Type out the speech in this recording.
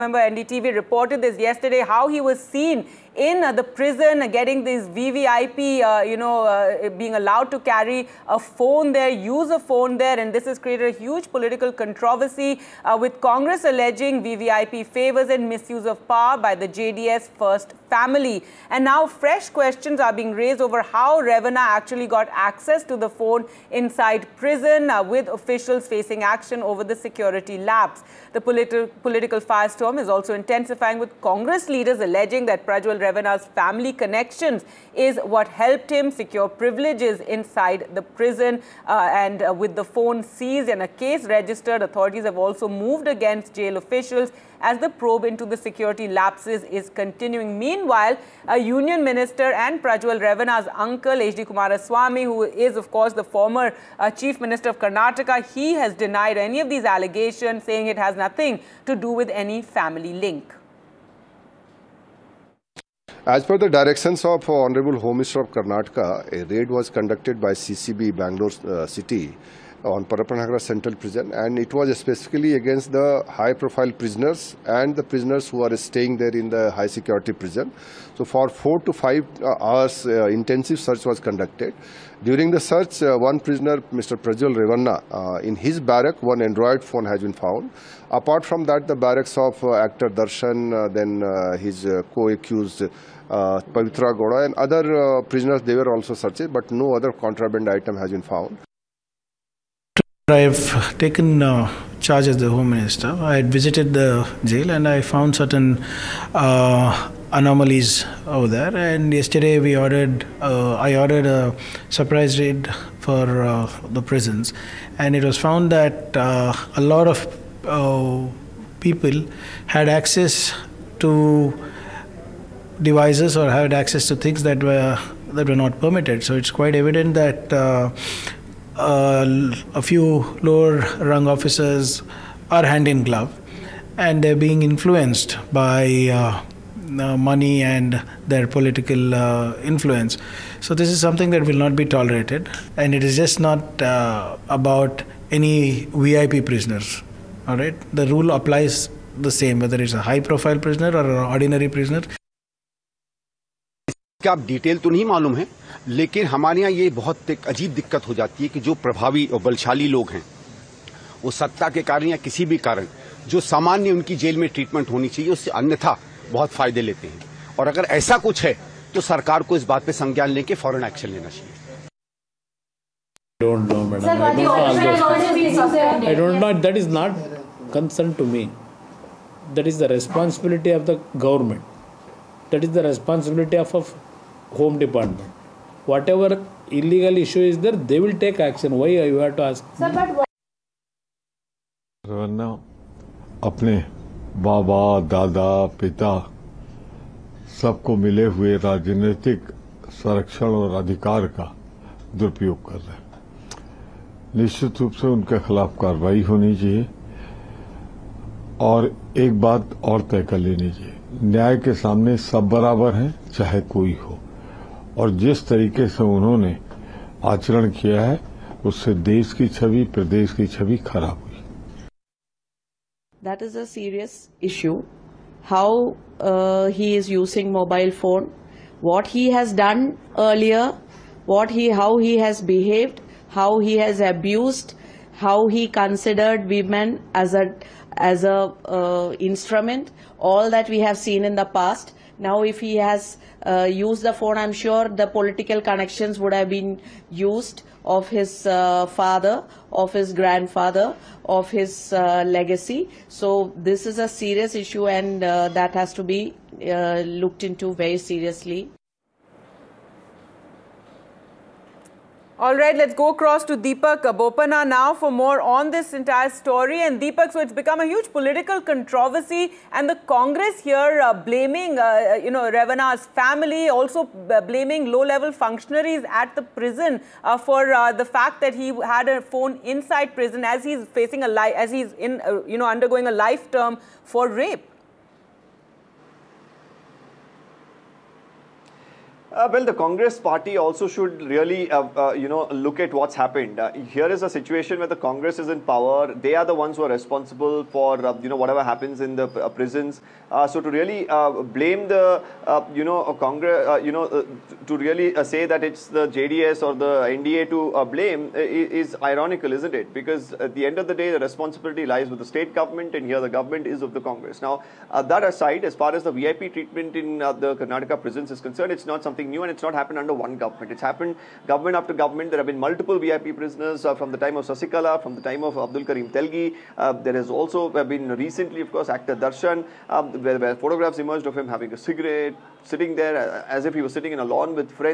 Remember, NDTV reported this yesterday, how he was seen in the prison getting these VVIP, being allowed to carry a phone there, use a phone there. And this has created a huge political controversy with Congress alleging VVIP favors and misuse of power by the JDS First family. And now fresh questions are being raised over how Ravana actually got access to the phone inside prison, with officials facing action over the security lapse. The political firestorm is also intensifying, with Congress leaders alleging that Prajwal Ravana's family connections is what helped him secure privileges inside the prison. With the phone seized and a case registered, authorities have also moved against jail officials as the probe into the security lapses is continuing. Meanwhile, a union minister and Prajwal Ravana's uncle, H.D. Kumaraswamy, who is, of course, the former chief minister of Karnataka, he has denied any of these allegations, saying it has nothing to do with any family link. As per the directions of Honorable Home Minister of Karnataka, a raid was conducted by CCB Bangalore City on Parapanagara Central Prison, and it was specifically against the high-profile prisoners and the prisoners who are staying there in the high-security prison. So for 4 to 5 hours, intensive search was conducted. During the search, one prisoner, Mr. Prajwal Ravana, in his barrack, one Android phone has been found. Apart from that, the barracks of actor Darshan, then his co-accused Pavitra Gowda and other prisoners, they were also searched, but no other contraband item has been found. I've taken charge as the Home Minister. I had visited the jail and I found certain anomalies over there. And yesterday I ordered a surprise raid for the prisons, and it was found that a lot of people had access to devices or had access to things that were not permitted. So it's quite evident that a few lower rung officers are hand in glove, and they're being influenced by money and their political influence. So this is something that will not be tolerated, and it is just not about any VIP prisoners. All right, the rule applies the same whether it's a high profile prisoner or an ordinary prisoner. क्या आप detail तो नहीं मालूम है, लेकिन हमारे यहाँ ये बहुत एक अजीब दिक्कत हो जाती है कि जो प्रभावी और बलशाली लोग हैं, वो सत्ता के कारण या किसी भी कारण जो सामान्य उनकी जेल में ट्रीटमेंट होनी चाहिए, उससे अन्यथा बहुत फायदे लेते हैं. और अगर ऐसा कुछ है तो सरकार को इस बात पे संज्ञान लेके फौरन एक्शन लेना चाहिए. Don't know, madam. I don't know. That is not concern to me. That is the responsibility of the government. That is the responsibility of Home Department. Whatever illegal issue is there, they will take action. Why you have to ask? Sir, but Revanna अपने बाबा, दादा, पिता सबको मिले हुए राजनीतिक संरक्षण और अधिकार का दुरुपयोग कर रहे हैं. निश्चित रूप से उनके खिलाफ कार्रवाई होनी चाहिए, और एक बात और तय कर लेनी चाहिए, न्याय के सामने सब बराबर हैं, चाहे कोई हो. और जिस तरीके से उन्होंने आचरण किया है, उससे देश की छवि, प्रदेश की छवि खराब हुई. That is a serious issue. How he is using mobile phone, what he has done earlier, how he has behaved, how he has abused, how he considered women as a instrument, all that we have seen in the past. Now if he has used the phone, I'm sure the political connections would have been used of his father, of his grandfather, of his legacy. So this is a serious issue, and that has to be looked into very seriously. All right, let's go across to Deepak Bopana now for more on this entire story. And Deepak, so it's become a huge political controversy, and the Congress here blaming, Ravana's family, also blaming low-level functionaries at the prison for the fact that he had a phone inside prison as he's facing undergoing a life term for rape. Well, the Congress party also should really, look at what's happened. Here is a situation where the Congress is in power. They are the ones who are responsible for, whatever happens in the prisons. So to really blame the, Congress, to really say that it's the JDS or the NDA to blame is ironical, isn't it? Because at the end of the day, the responsibility lies with the state government, and here the government is of the Congress. Now, that aside, as far as the VIP treatment in the Karnataka prisons is concerned, it's not something new, and it's not happened under one government. It's happened government after government. There have been multiple VIP prisoners from the time of Sasikala, from the time of Abdul Karim Telgi. There has also been recently, of course, actor Darshan, where photographs emerged of him having a cigarette, sitting there as if he was sitting in a lawn with friends.